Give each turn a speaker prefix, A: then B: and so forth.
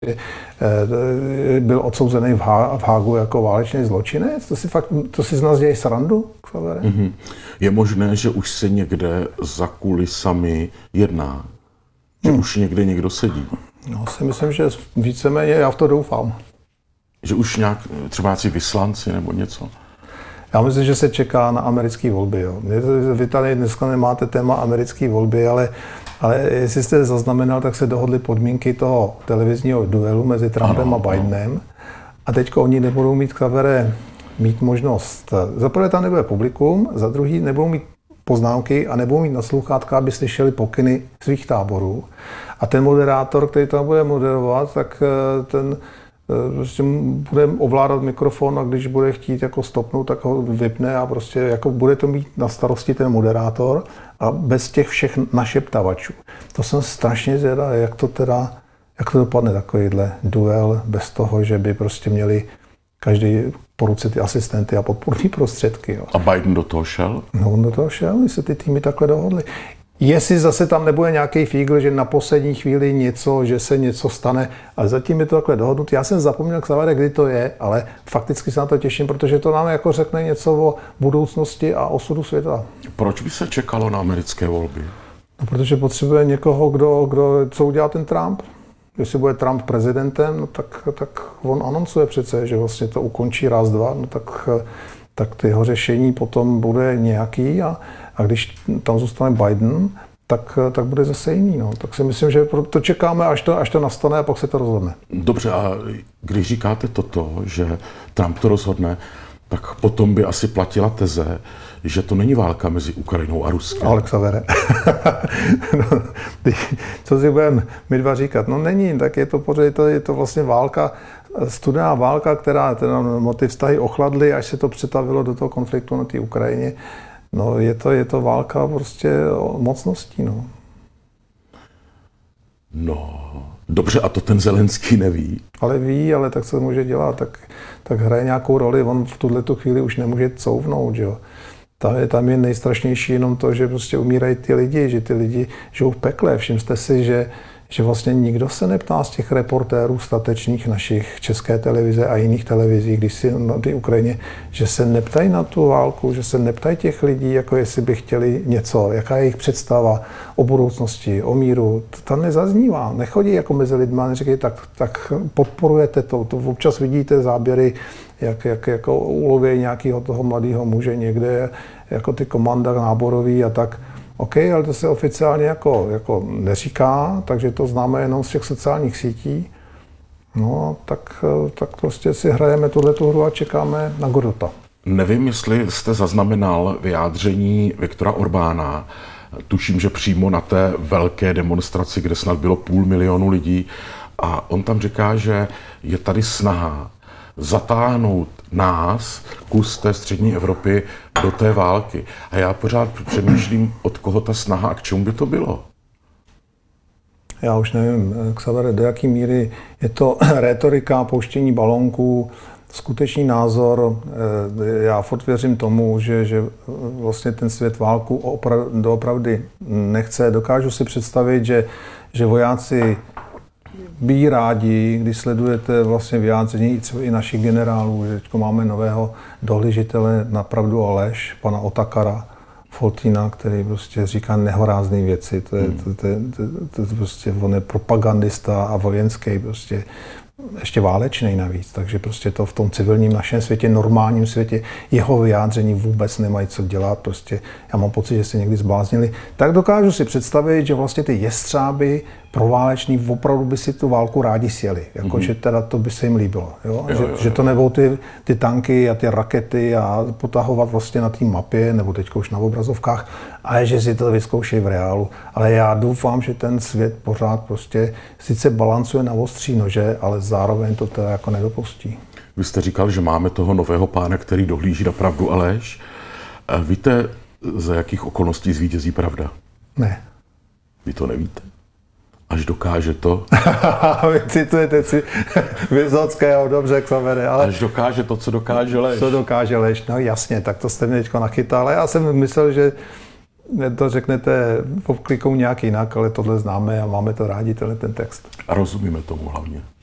A: byl odsouzený v Hágu jako válečný zločinec? To si z nás děje srandu?
B: Mm-hmm. Je možné, že už se někde za kulisami jedná? Že už někde někdo sedí?
A: No, si myslím, že víceméně já v to doufám.
B: Že už nějak třeba vyslanci nebo něco?
A: Já myslím, že se čeká na americké volby. Jo. Vy tady dneska nemáte téma americké volby, ale jestli jste zaznamenal, tak se dohodly podmínky toho televizního duelu mezi Trumpem a Bidenem. A teď oni nebudou mít mít možnost. Za prvé tam nebude publikum, za druhý nebudou mít poznámky a nebudou mít na sluchátka, aby slyšeli pokyny svých táborů. A ten moderátor, který tam bude moderovat, tak ten prostě bude ovládat mikrofon a když bude chtít jako stopnout, tak ho vypne a prostě jako bude to mít na starosti ten moderátor a bez těch všech našeptavačů. To jsem strašně zvědavý, jak to dopadne takovýhle duel bez toho, že by prostě měli každý po ruce ty asistenty a podpůrné prostředky. Jo.
B: A Biden do toho šel?
A: No, on do toho šel, když se ty týmy takhle dohodly. Jestli zase tam nebude nějaký fígl, že na poslední chvíli že se něco stane, ale zatím je to takhle dohodnuté. Já jsem zapomněl, Xavere, kdy to je, ale fakticky se na to těším, protože to nám jako řekne něco o budoucnosti a osudu světa.
B: Proč by se čekalo na americké volby?
A: No, protože potřebuje někoho, co udělá ten Trump. Jestli bude Trump prezidentem, no tak on anoncuje přece, že vlastně to ukončí raz, dva, no tak ty jeho řešení potom bude nějaký a když tam zůstane Biden, tak bude zase jiný. No. Tak si myslím, že to čekáme, až to nastane a pak se to rozhodne.
B: Dobře, a když říkáte toto, že Trump to rozhodne, tak potom by asi platila teze, že to není válka mezi Ukrajinou a Ruskem.
A: Ale Xavere, no, co si budeme my dva říkat? No není, tak je to vlastně válka, studená válka, která ty vztahy ochladly, až se to přetavilo do toho konfliktu na té Ukrajině. No je to válka prostě mocností, no.
B: No, dobře, a to ten Zelenský neví.
A: Ale ví, ale tak se to může dělat, tak hraje nějakou roli, on v tuhletu chvíli už nemůže couvnout, že jo. Tam je nejstrašnější jenom to, že prostě umírají ty lidi, že ty lidi žijou v pekle. Všimte si, že vlastně nikdo se neptá z těch reportérů statečných našich České televize a jiných televizí, když si na té Ukrajině, že se neptají na tu válku, že se neptají těch lidí, jako jestli by chtěli něco, jaká je jejich představa o budoucnosti, o míru. To tam nezaznívá, nechodí jako mezi lidmi a neříkají, tak podporujete to. To občas vidíte záběry, jak jako uloví nějakého toho mladého muže někde, jako ty komanda náborový a tak. OK, ale to se oficiálně jako neříká, takže to známe jenom z těch sociálních sítí. No, tak prostě si hrajeme tuhletu hru a čekáme na Godota.
B: Nevím, jestli jste zaznamenal vyjádření Viktora Orbána. Tuším, že přímo na té velké demonstraci, kde snad bylo 500 000 lidí. A on tam říká, že je tady snaha zatáhnout nás, kus té střední Evropy, do té války. A já pořád přemýšlím, od koho ta snaha a k čemu by to bylo.
A: Já už nevím, Xavere, do jaký míry je to rétorika, pouštění balónků, skutečný názor. Já furt věřím tomu, že vlastně ten svět válku doopravdy nechce. Dokážu si představit, že vojáci by rádi, když sledujete vlastně vyjádření třeba i našich generálů, že teď máme nového dohlížitele na pravdu a lež, pana Otakara Foltína, který prostě říká nehorázné věci. To je prostě, on je propagandista a vojenský prostě ještě válečný navíc, takže prostě to v tom civilním našem světě, normálním světě, jeho vyjádření vůbec nemají co dělat, prostě já mám pocit, že se někdy zbláznili. Tak dokážu si představit, že vlastně ty jestřáby prováleční opravdu by si tu válku rádi sjeli, že teda to by se jim líbilo, jo? Že to nebudou ty tanky a ty rakety a potahovat vlastně na té mapě, nebo teďka už na obrazovkách, ale že si to vyzkoušejí v reálu. Ale já doufám, že ten svět pořád prostě sice balancuje na ostří nože, ale zároveň to teda jako nedopustí.
B: Vy jste říkal, že máme toho nového pána, který dohlíží na pravdu a lež. Víte, za jakých okolností zvítězí pravda?
A: Ne.
B: Vy to nevíte? Až dokáže to?
A: Vy citujete si Vysockého, dobře, Xavere, ale...
B: Až dokáže to, co dokáže lež.
A: Co dokáže lež, no jasně, tak to jste mě teďko nachytal, ale já jsem myslel, že to řeknete v klikou nějak jinak, ale tohle známe a máme to rádi, ten text.
B: A rozumíme tomu hlavně.